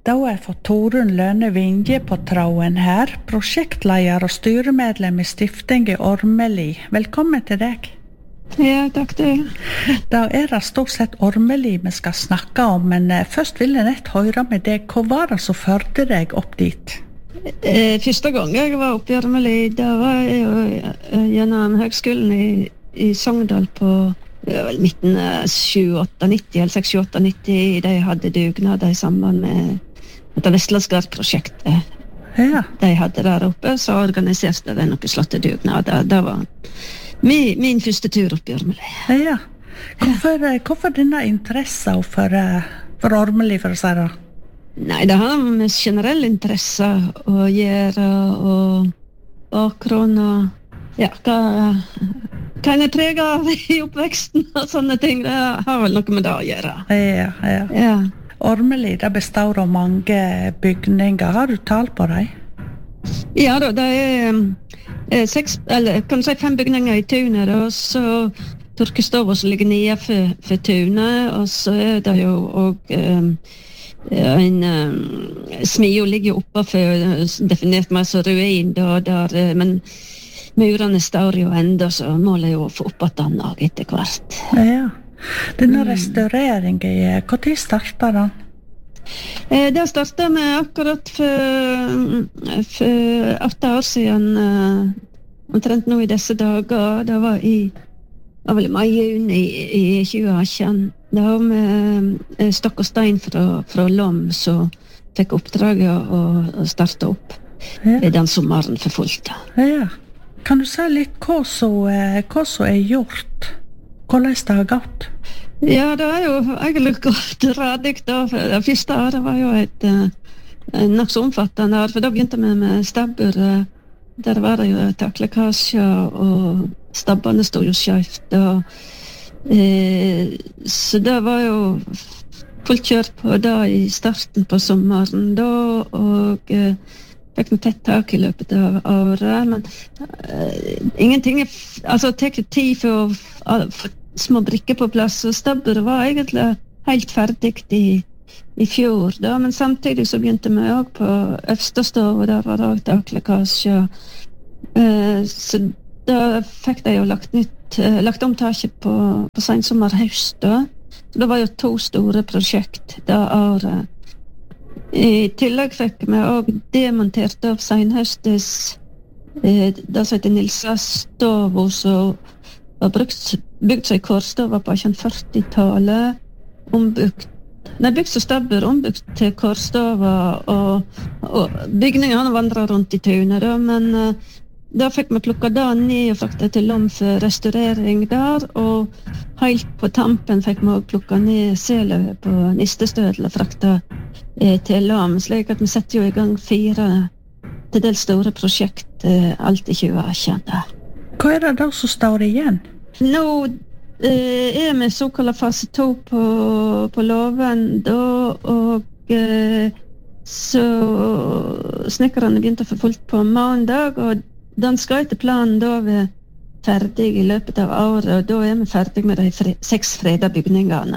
Da har jeg fått Torunn Lønne Vinje på tråden her, prosjektleder og styremedlem i Stiftinget Ormeli. Velkommen til deg. Ja, takk det. Da det stort sett Ormeli vi skal snakke om, men først vil jeg nett høre med deg. Hva var det som førte deg opp dit? Første gang jeg var oppe i Ormeli, da var jeg jo gjennom høgskolen i Sogndal på midten 98-90, eller 68-90. De hadde dugnader i samband med dette Vestlandsgard-prosjektet. Ja. De hadde der oppe, så organiserte de noen slottedugnader. Det var min første tur oppe i Ormeli. Ja. Hvorfor denne interessen for Ormeli, for å si det? Nei, det har med generell interesse å gjøre, og bakgrunn, og ja, hva jeg preget av i oppveksten og sånne ting. Det har vel noe med det å gjøre. Ja. Ormeli, det består av mange bygninger. Har du tall på dem? Ja da, det kan du si 5 bygninger i tunet, og så Torkestova som ligger nede for tunet, og så det jo også en smio ligger oppe for definert meg som ruin der, men murene står jo enda, så målet jo å få opp at den og etter hvert. Ja. Denne restaureringen, hva tid startet den? Det startet med akkurat for 8 år siden, omtrent nå i disse dager. Det var vel mai-juni i 2018. Det var med Stokk og Stein fra Lom som fikk oppdraget å starte opp den sommeren for fullt. Ja. Kan du si litt hva som gjort? Hvordan det har gått? Ja, det jo egentlig gått radig da. Det første året var jo et nok så omfattende år, for da begynte vi med stabbur. Der var det jo taklekkasjer, og stabbene stod jo skjøft. Så det var jo fullt kjør på da i starten på sommeren da, og fikk noe tett tak i løpet av året, men ingenting altså det tek tid for å få små brikker på plass, og stabburet var egentlig helt ferdig i fjor da, men samtidig så begynte vi også på Øvstestov, og der var det også taklekkasje, så da fikk de jo lagt om taket på sensommer-høst da, så det var jo 2 store prosjekt det året. I tillegg fikk vi også demontert av senhøstes det som heter Nilsa Stovo, som var bygd seg korstova på 40-tallet, bygd som stabbur, ombygd til korstova, og bygningene vandret rundt i tunet da, men da fikk vi plukket det ned og fraktet til Lom for restaurering der, og helt på tampen fikk vi også plukket ned seløvet på Nistestødel og fraktet til Lom, slik at vi setter jo i gang 4 til dels store prosjekt alt i 2018. Hva det da som står igjen? Nå vi såkalt fase 2 på loven da, og så snekkerne begynte for fullt på mandag, og den skal etter planen da være ferdig i løpet av året, og da vi ferdig med de 6 freda bygningene.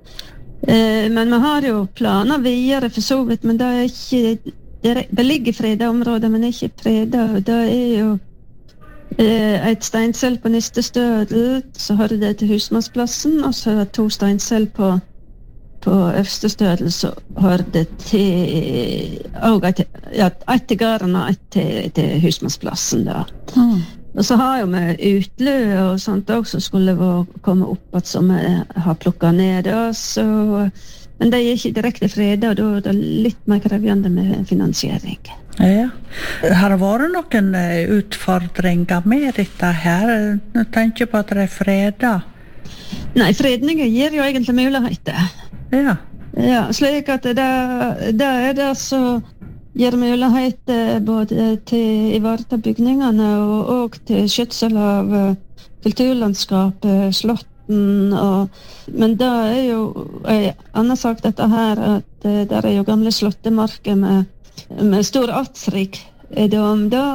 Men vi har jo planer videre for så vidt, men det ligger i freda områder, men ikke freda, og det jo et steinsel på Nistestødel, så hører det til Husmannsplassen, og så 2 steinsel på Øvstestødel, så hører det til et til gården og et til Husmannsplassen da. Og så har jo vi utløp og sånt også skulle komme opp at som vi har plukket ned da, men det ikke direkte fredag, og da det litt mer krevende med finansiering. Ja. Har det vært noen utfordringer med dette her? Jeg tenker på at det fredag. Nei, fredninger gir jo egentlig muligheter. Ja, slik at det det som gir muligheter både til å ivareta bygningene og til skjøtsel av kulturlandskapet, slotten, men det jo en annen sak dette her, at det jo gamle slottemarker med stor artsrik om det,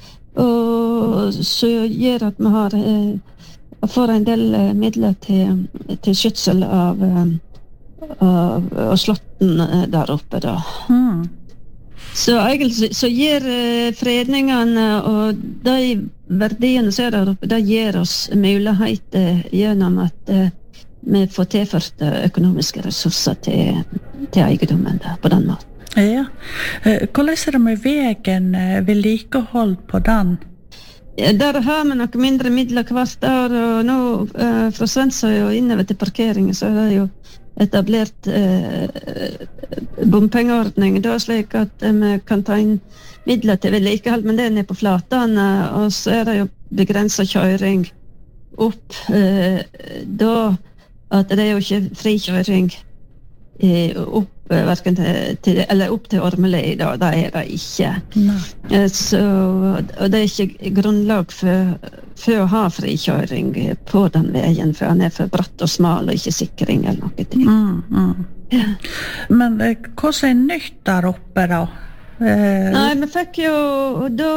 og så gjør at vi får en del midler til skjøtsel av og slotten der oppe da. Så egentlig så gir fredningene og de verdiene som der oppe, det gir oss muligheter gjennom at vi får tilført økonomiske ressurser til eiendommen på den måten. Ja. Hvordan det med veien, vedlikehold på den? Der har vi noe mindre midler hvert år, og nå fra Svensøy og innover til parkeringen så det jo etablert bompengeordning, da slik at vi kan ta inn midler til vedlikehold, men det ned på flatene, og så det jo begrenset kjøring opp, da at det jo ikke frikjøring opp hverken opp til Ormeli da, det det ikke. Så, og det ikke grunnlag for å ha frikjøring på den veien, for han for bratt og smal og ikke sikring eller noe ting. Ja. Men hvordan nytt der oppe da? Nei, vi fikk jo da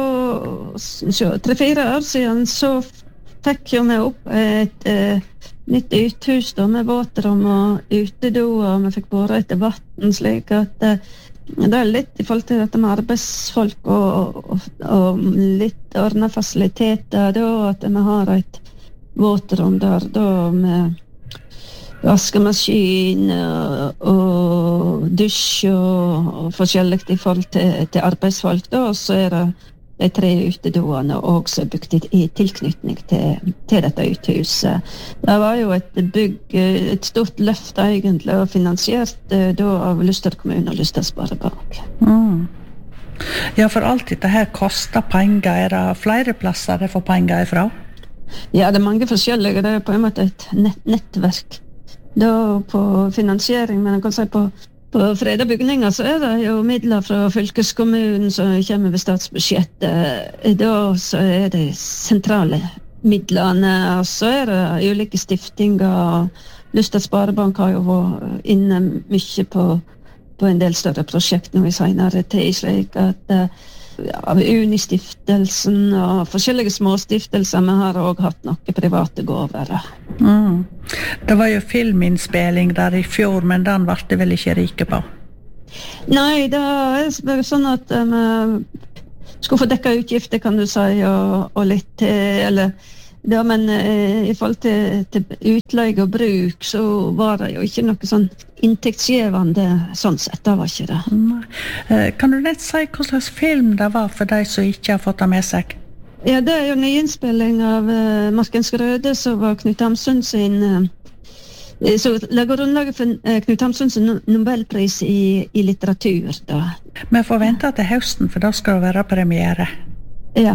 3-4 år siden så fikk jo vi opp et nytt uthus da, med våtrom og utedo, og vi fikk båret etter vatten, slik at det litt i forhold til dette med arbeidsfolk og litt ordnet fasiliteter, da, at vi har et våtrom der da, med vaskemaskin og dusj og forskjellig i forhold til arbeidsfolk, da, og så det de 3 utedoene også bygd i tilknytning til dette uthuset. Det var jo et stort løft egentlig, og finansiert da av Luster kommune og Luster Sparebank. Ja, for alt dette her koster penger. Det flere plasser det får penger ifra? Ja, det mange forskjellige. Det på en måte et nettverk da på finansiering, men jeg kan si på freda bygninger så det jo midler fra fylkeskommunen som kommer ved statsbudsjettet. Da så det sentrale midlene, og så det ulike stiftinger. Luster Sparebank har jo vært inne mye på en del større prosjekt nå i senere tid, slik at av Unistiftelsen og forskjellige småstiftelser, vi har også hatt noen private gåver. Det var jo filminnspilling der i fjor, men den var det vel ikke rike på? Nei, det sånn at vi skulle få dekket utgifter, kan du si, og litt til, eller ja, men i forhold til utleie og bruk, så var det jo ikke noe sånn inntektsgivende sånn sett, det var ikke det. Kan du nett si hva slags film det var for de som ikke har fått det med seg? Ja, det jo nyinnspilling av Markens Grøde, som var Knut Hamsun sin, så lager grunnlaget for Knut Hamsun sin Nobelpris i litteratur da. Vi får vente til høsten, for da skal det være premiere. Ja.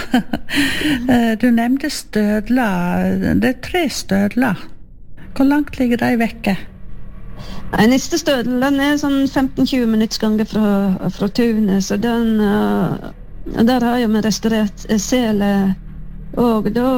Du nevnte stødler. Det 3 stødler. Hvor langt ligger de vekke? Neste stødlen sånn 15-20 minutts gange fra tunet, så der har jeg med restaurert sele og da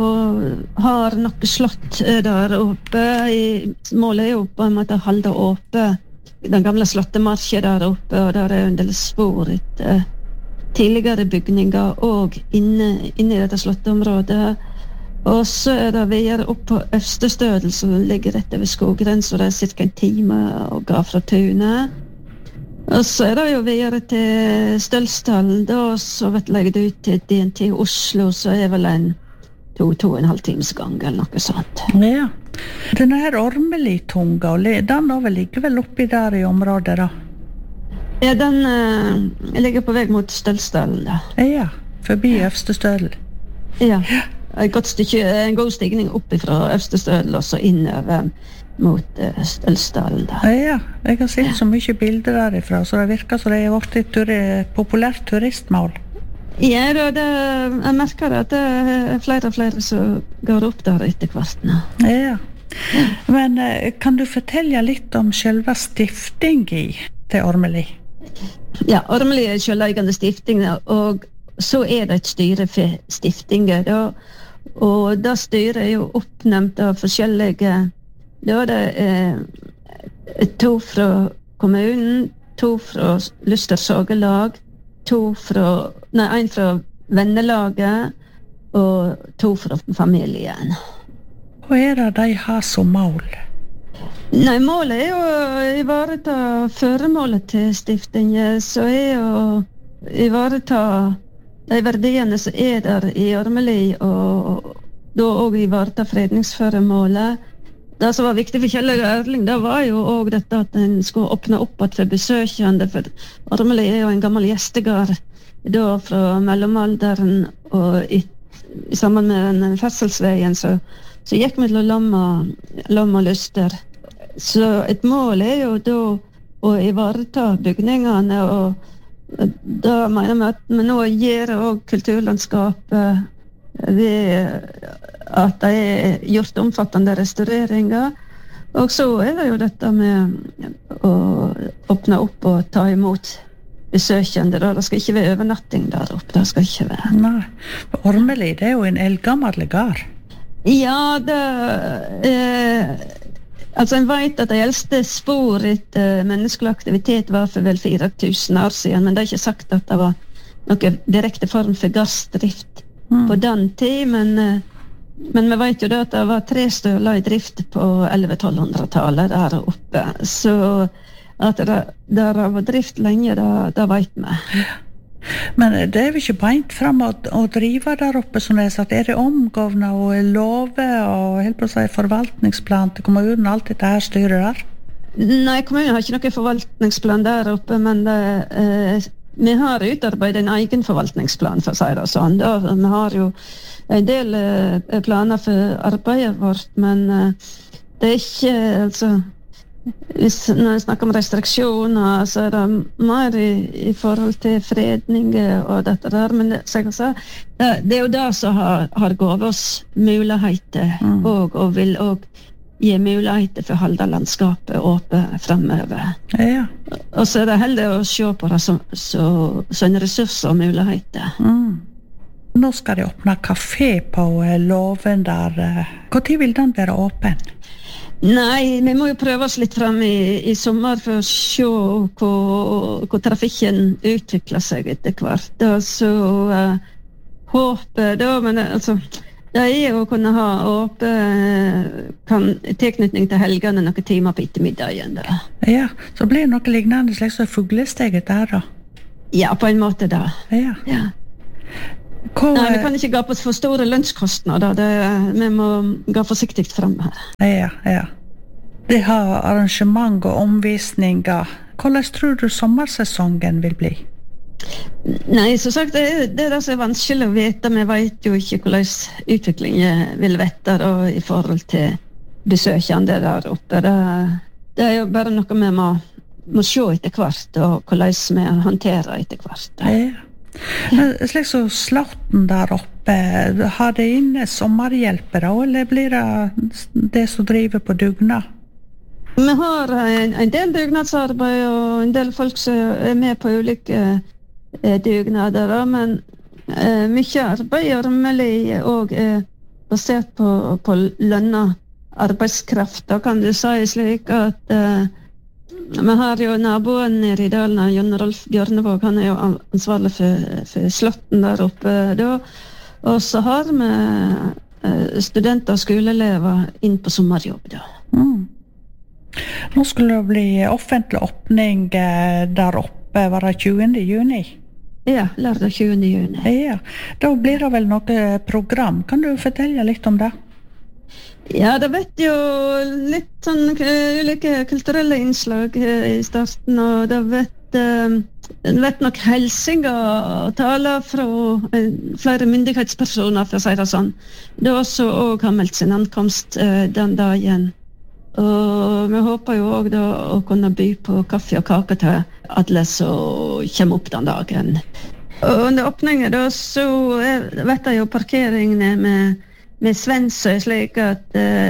har noe slott der oppe. Målet jo på en måte å holde oppe den gamle slottemarken der oppe, og der en del spor etter tidligere bygninger og inne i dette slottområdet. Og så det videre opp på Øvstestødel, som ligger rett over skoggrensen, og det cirka en time å gå fra tunet. Og så det jo videre til Stølsdalen, da, så vet jeg det ut til DNT Oslo, så vel en 2,5 times gang, eller noe sånt. Ja. Denne her Ormeli-tunga, den da vel ligger vel oppi der i området da? Ja, den ligger på vei mot Stølsdalen da. Ja, forbi Øvstestødel. Ja, en god stigning opp fra Øvstestødel og så innover mot Stølsdalen da. Ja, jeg har sett så mye bilder derifra, så det virker som det har vært et populært turistmål. Ja, jeg merker at det flere og flere som går opp der etter hvert nå. Ja, men kan du fortelle litt om selve stiftingen til Ormeli? Ja, Ormeli selveiende stifting, og så det et styre for stiftinger, og da styret jo oppnevnt av forskjellige, da det 2 fra kommunen, 2 fra Luster Sagelag, 1 fra vennelaget, og 2 fra familien. Hva det de har som mål? Nei, målet jo å ivareta føremålet til stiftingen, så å ivareta de verdiene som der i Ormeli, og da også ivareta fredningsføremålet. Det som var viktig for Kjell og Erling, det var jo også dette at en skulle åpne opp at for besøkende, for Ormeli jo en gammel gjestegard da fra mellomalderen, og sammen med den ferdselsveien så gikk vi til lam og lyster. Så et mål jo da å ivareta bygningene, og da mener vi at vi nå gir også kulturlandskapet ved at det gjort omfattende restaureringer. Og så det jo dette med å åpne opp og ta imot besøkende. Det skal ikke være overnatting der oppe. Det skal ikke være. Nei, Ormeli, det jo en eldgammel gard. Ja, altså en vet at de eldste spor etter menneskelig aktivitet var for vel 4000 år siden, men det ikke sagt at det var noen direkte form for gardsdrift på den tid, men vi vet jo da at det var 3 støler i drift på 1100-1200-tallet der oppe, så at det var drift lenge, det vet vi. Men det jo ikke beint frem å drive der oppe, som det sagt. Det omgående og love og helt på å si forvaltningsplan til kommunen, alt dette her styrer der? Nei, kommunen har ikke noen forvaltningsplan der oppe, men vi har utarbeidet en egen forvaltningsplan, for å si det sånn. Vi har jo en del planer for arbeidet vårt, men det ikke, altså, når jeg snakker om restriksjoner, så det mer i forhold til fredning og dette der, men som jeg sa, det jo det som har gått oss muligheter, og vil også gi muligheter for å holde landskapet åpent fremover. Ja. Og så det heller å se på det som en ressurs og muligheter. Nå skal de åpne kafé på Låven der. Hvor tid vil den være åpen? Nei, vi må jo prøve oss litt frem i sommer for å se hvor trafikken utvikler seg etter hvert. Så håper da, men altså, det jo å kunne ha tilknytning til helgene noen timer på ettermiddagen. Da. Ja, så blir det noe lignende slags fuglesteget der da? Ja, på en måte da. Ja. Nei, vi kan ikke gå på for store lønnskostnader. Vi må gå forsiktig frem her. Ja. De har arrangement og omvisninger. Hvordan tror du sommersesongen vil bli? Nei, som sagt, det som vanskelig å vite. Vi vet jo ikke hvordan utviklingen vil vette i forhold til besøkende der oppe. Det jo bare noe vi må se etter hvert, og hvordan vi håndterer etter hvert. Ja. Slik så Slåtten der oppe, har det inne sommerhjelpere, eller blir det som driver på dugnad? Vi har en del dugnadsarbeid og en del folk som med på ulike dugnader, men mye arbeid i Ormeli og basert på lønna arbeidskraft. Da kan du si slik at vi har jo naboen nede i dalen, Jon Rolf Bjørnevåg, han jo ansvarlig for Slåtten der oppe da. Og så har vi studenter og skoleelever inn på sommerjobb da. Nå skulle det bli offentlig åpning der oppe, var det 20. juni? Ja, lørdag 20. juni. Ja, da blir det vel noe program. Kan du fortelle litt om det? Ja, det vet jo litt sånn ulike kulturelle innslag i starten, og det vet nok helsinger og taler fra flere myndighetspersoner, for å si det sånn. Det også også har meldt sin ankomst den dagen. Og vi håper jo også da å kunne by på kaffe og kake til alle som kommer opp den dagen. Og under åpningen da, så vet jeg jo parkeringene med Svensøy, slik at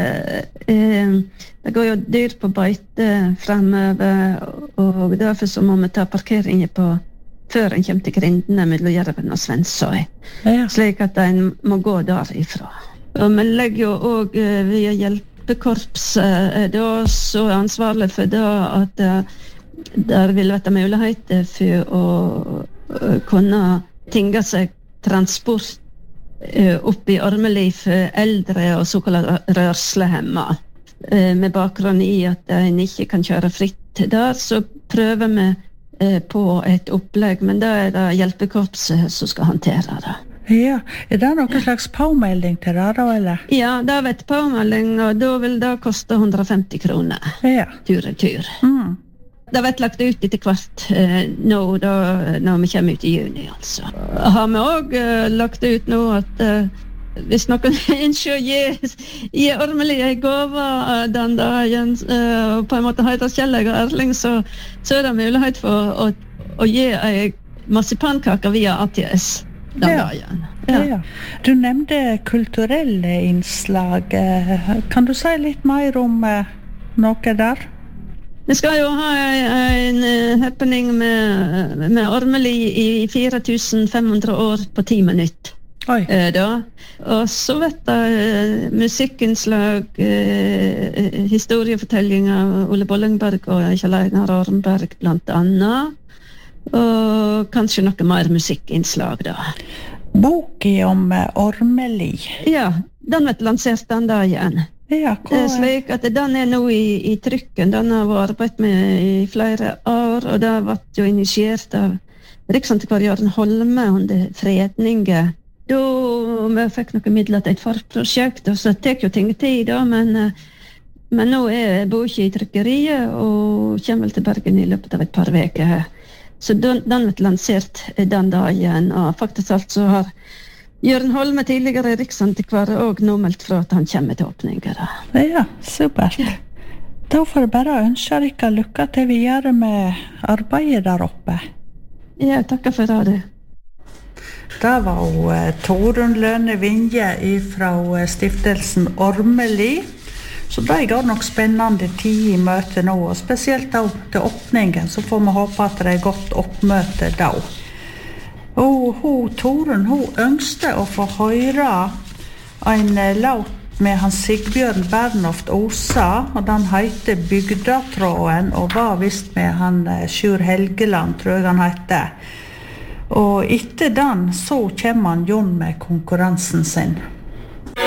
det går jo dyr på beite fremover, og derfor så må vi ta parkeringen før en kommer til grindene mellom Jerven og Svensøy, slik at en må gå derifra. Og vi legger jo også via hjelpekorpset da, så ansvarlig for det at der vil være muligheter for å kunne tinge seg transport opp i Ormeli for eldre og såkalt rørslehemma. med bakgrunn i at en ikke kan kjøre fritt der, så prøver vi på et opplegg, men da det hjelpekorpset som skal håndtere det. Ja, det noen slags påmelding til det da, eller? Ja, det vet påmelding, og da vil det koste 150 kroner. Ja. Tur. Det vet lagt ut etter hvert nå, da, når vi kommer ut i juni, altså. Har vi også lagt ut nå at hvis noen ønsker å gi Ormeli en gave den dagen, og på en måte heter Kjell og Erling, så det mulighet for å gi en marsipankake via ATS den dagen. Ja. Du nevnte kulturelle innslag. Kan du si litt mer om noe der? Vi skal jo ha en happening med Ormeli i 4500 år på 10 minutter. Da. Og så vet jeg musikkinnslag, historiefortellinger, Ole Bollingberg og Kjell Einar Ormberg blant annet, og kanskje noe mer musikkinnslag da. Boken om Ormeli. Ja, den vet lansert den dagen. Ja, slik at den nå i trykken, den har vært arbeidet med i flere år, og det har vært jo initiert av Riksantikvar Jørgen Holme under fredningen. Da vi fikk noen midler til et forprosjekt, og så tek jo ting tid da, men nå boken i trykkeriet, og kommer vel til Bergen i løpet av et par veker. Så den ble lansert den dagen, og faktisk alt så har Jørgen Holme, tidligere Riksantikvar, og nå meldt fra at han kommer til åpninger. Ja, supert. Da får jeg bare ønske dere lykke til videre med arbeidet der oppe. Ja, takker for det. Det var Torunn Lønne Vinje fra stiftelsen Ormeli. Så det går nok spennende tid i møtet nå, og spesielt da til åpningen, så får vi håpe at det godt oppmøte da. Og Torunn, ønskte å få høre en låt med Hans Sigbjørn Bernhoft Osa, og den heter Bygdatråden, og var vist med han Sjur Helgeland, tror jeg han heter. Og etter den så kommer han Jon med konkurransen sin.